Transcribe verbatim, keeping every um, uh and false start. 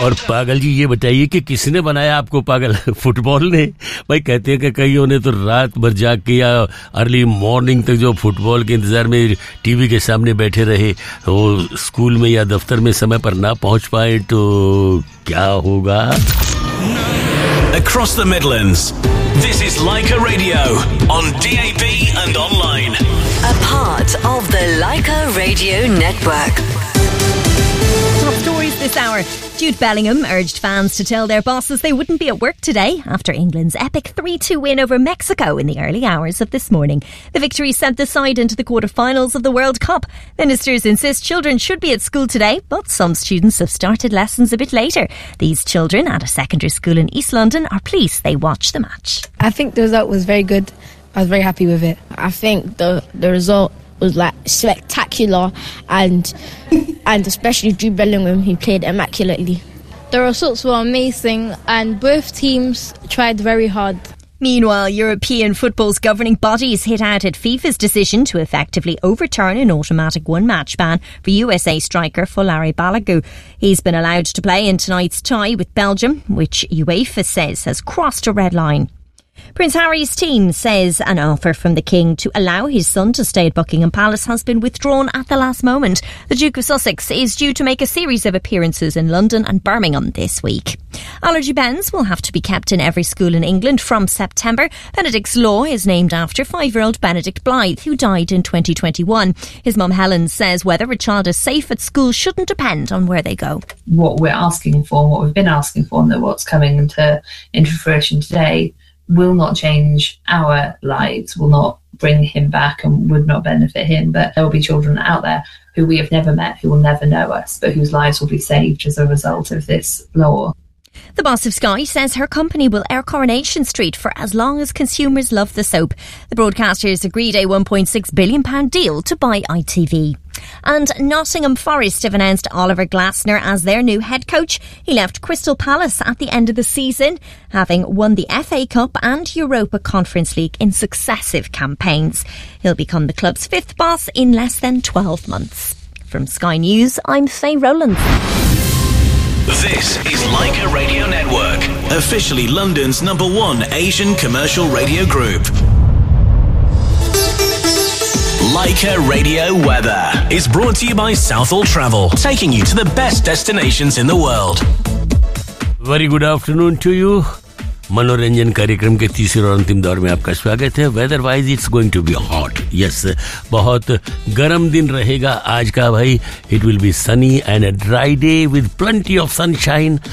और पागल जी ये बताइए कि किसने बनाया आपको पागल? फुटबॉल ने? भाई कहते हैं कि कईयों ने तो रात भर जाग के या अर्ली मॉर्निंग तक जो फुटबॉल के इंतजार में टीवी के सामने बैठे रहे, वो स्कूल में या दफ्तर में समय पर ना पहुंच पाए तो क्या होगा? Across the Midlands, this is Leica Radio on D A B and online. A part of the Leica Radio Network. Top stories this hour. Jude Bellingham urged fans to tell their bosses they wouldn't be at work today after England's epic three two win over Mexico in the early hours of this morning. The victory sent the side into the quarter-finals of the World Cup. Ministers insist children should be at school today, but some students have started lessons a bit later. These children at a secondary school in East London are pleased they watched the match. I think the result was very good. I was very happy with it. I think the the result was like spectacular, and and especially Jude Bellingham, he played immaculately. The results were amazing and both teams tried very hard. Meanwhile, European football's governing bodies hit out at FIFA's decision to effectively overturn an automatic one-match ban for U S A striker Folari Balogun. He's been allowed to play in tonight's tie with Belgium, which UEFA says has crossed a red line. Prince Harry's team says an offer from the King to allow his son to stay at Buckingham Palace has been withdrawn at the last moment. The Duke of Sussex is due to make a series of appearances in London and Birmingham this week. Allergy pens will have to be kept in every school in England from September. Benedict's Law is named after five-year-old Benedict Blythe, who died in twenty twenty-one. His mum Helen says whether a child is safe at school shouldn't depend on where they go. What we're asking for, what we've been asking for, and what's coming into, into fruition today will not change our lives, will not bring him back and would not benefit him. But there will be children out there who we have never met, who will never know us, but whose lives will be saved as a result of this law. The boss of Sky says her company will air Coronation Street for as long as consumers love the soap. The broadcasters agreed a one point six billion pounds deal to buy I T V. And Nottingham Forest have announced Oliver Glasner as their new head coach. He left Crystal Palace at the end of the season, having won the F A Cup and Europa Conference League in successive campaigns. He'll become the club's fifth boss in less than twelve months. From Sky News, I'm Faye Rowland. This is Leica Radio Network, officially London's number one Asian commercial radio group. Leica Radio Weather is brought to you by Southall Travel, taking you to the best destinations in the world. Very good afternoon to you. मनोरंजन कार्यक्रम के तीसरे और अंतिम दौर में आपका स्वागत है. Weather wise it's going to be hot. Yes, बहुत गर्म दिन रहेगा आज का भाई. It will be Sunny and a dry day with plenty of sunshine.